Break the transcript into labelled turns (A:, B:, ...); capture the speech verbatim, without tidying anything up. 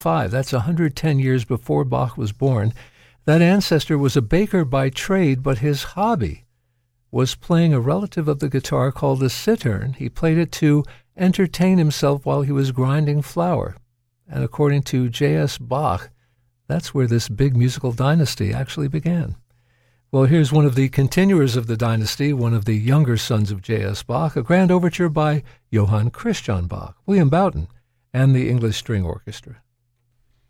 A: five. That's one hundred ten years before Bach was born. That ancestor was a baker by trade, but his hobby was playing a relative of the guitar called the cittern. He played it to entertain himself while he was grinding flour. And according to J S. Bach, that's where this big musical dynasty actually began. Well, here's one of the continuers of the dynasty, one of the younger sons of J S. Bach, a grand overture by Johann Christian Bach, William Boughton, and the English String Orchestra.